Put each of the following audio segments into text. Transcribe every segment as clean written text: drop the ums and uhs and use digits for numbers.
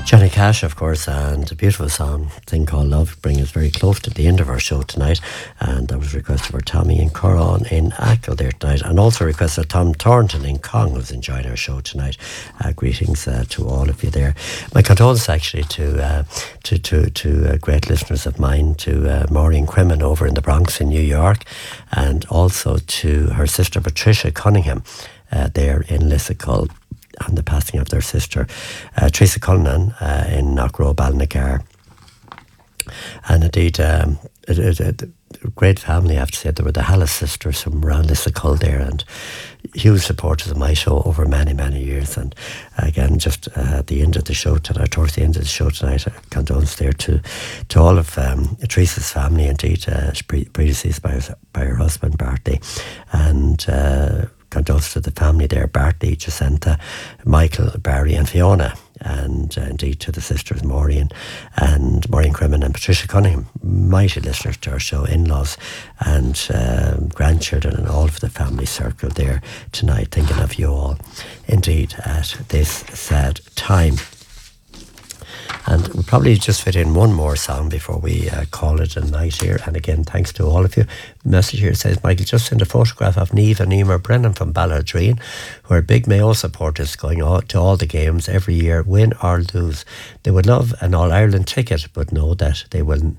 Johnny Cash, of course, and a beautiful song, thing called Love, bringing us very close to the end of our show tonight. And that was requested for Tommy in Corran in Achill there tonight, and also requested Tom Thornton in Cong, who's enjoying our show tonight. Greetings to all of you there. My condolences actually to great listeners of mine, to Maureen Crimmon over in the Bronx in New York, and also to her sister Patricia Cunningham there in Lissacull, on the passing of their sister, Teresa Cullinan, in Knockrow, Balnagar. And indeed, a great family, I have to say. There were the Hallis sisters from around Lissacull there, and huge supporters of my show over many, many years. And again, just at the end of the show tonight, towards the end of the show tonight, condolences there to all of Teresa's family, indeed, predeceased by her husband, Bartley, and condolences to the family there, Bartley, Jacinta, Michael, Barry and Fiona, and indeed to the sisters Maureen Crimmon and Patricia Cunningham, mighty listeners to our show, in-laws and grandchildren and all of the family circle there tonight, thinking of you all indeed at this sad time. And we'll probably just fit in one more song before we call it a night here. And again, thanks to all of you. The message here says, Michael, just send a photograph of Niamh and Emer Brennan from Ballardreen, who are big Mayo supporters, going to all the games every year, win or lose. They would love an All-Ireland ticket, but know that they will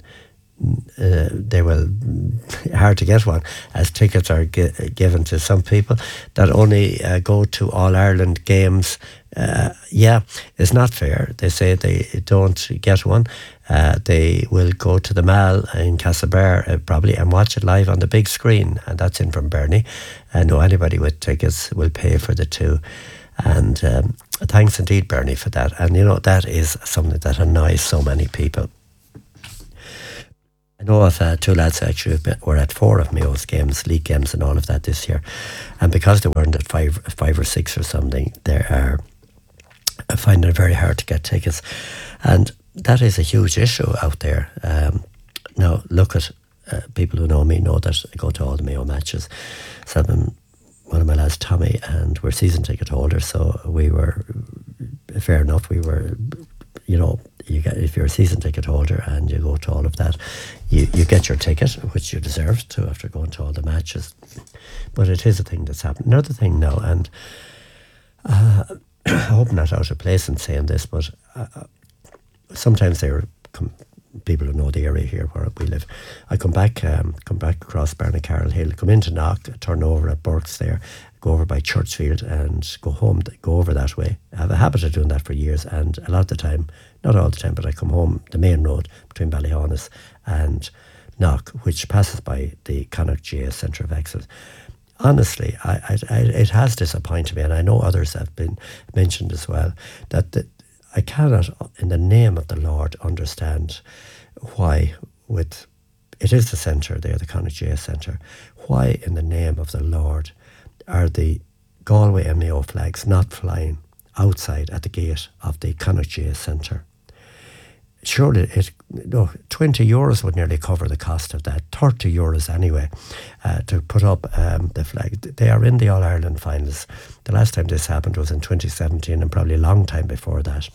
hard to get one, as tickets are given to some people that only go to All-Ireland games. It's not fair. They say they don't get one. They will go to the Mall in Castlebar probably and watch it live on the big screen, and that's in from Bernie. No, anybody with tickets will pay for the two. And thanks indeed, Bernie, for that. And you know, that is something that annoys so many people. I know of two lads actually were at 4 of Mayo's games, league games and all of that this year. And because they weren't at five or six or something, they are finding it very hard to get tickets. And that is a huge issue out there. Now, look at people who know me know that I go to all the Mayo matches. One of my lads, Tommy, and we're season ticket holders, so we were, fair enough, we were, you know, if you're a season ticket holder and you go to all of that, you get your ticket, which you deserve to after going to all the matches. But it is a thing that's happened. Another thing now, and I hope I'm not out of place in saying this, but sometimes there are people who know the area here where we live. I come back across Barnacarroll Hill, come into Knock, turn over at Burke's there, go over by Churchfield and go home, go over that way. I have a habit of doing that for years, and a lot of the time, not all the time, but I come home the main road between Ballyhonus and Knock, which passes by the Connacht GA Centre of Excellence. Honestly, it has disappointed me, and I know others have been mentioned as well, that I cannot, in the name of the Lord, understand why, it is the centre there, the Connacht GA Centre, why in the name of the Lord are the Galway and Mayo flags not flying outside at the gate of the Connacht GA Centre? Surely, €20 would nearly cover the cost of that, €30 anyway, to put up the flag. They are in the All-Ireland finals. The last time this happened was in 2017, and probably a long time before that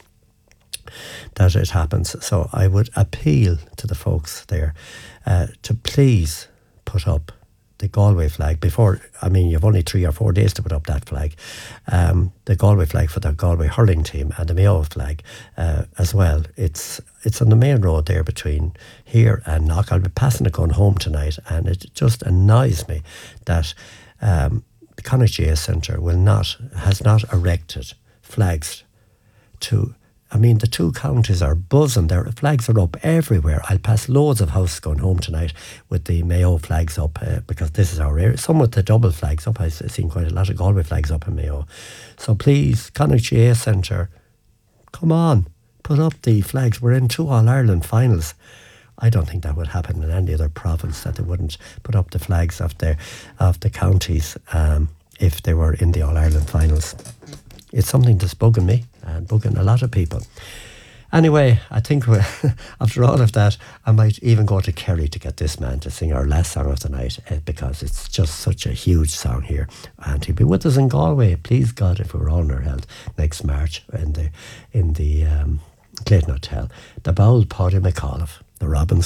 it happens. So I would appeal to the folks there to please put up the Galway flag before. I mean, you've only 3 or 4 days to put up that flag. The Galway flag for the Galway hurling team, and the Mayo flag as well. It's on the main road there between here and Knock. I'll be passing it going home tonight, and it just annoys me that the Connacht GA Centre has not erected flags to. I mean, the two counties are buzzing. Their flags are up everywhere. I'll pass loads of houses going home tonight with the Mayo flags up because this is our area. Some with the double flags up. I've seen quite a lot of Galway flags up in Mayo. So please, Connacht GA Centre, come on, put up the flags. We're in 2 All-Ireland finals. I don't think that would happen in any other province, that they wouldn't put up the flags of the counties if they were in the All-Ireland finals. It's something that's bugging me and bugging a lot of people. Anyway, I think after all of that, I might even go to Kerry to get this man to sing our last song of the night because it's just such a huge song here. And he'll be with us in Galway, please God, if we're all in our health, next March in the Clayton Hotel, the Bowl Paddy McAuliffe, the Robins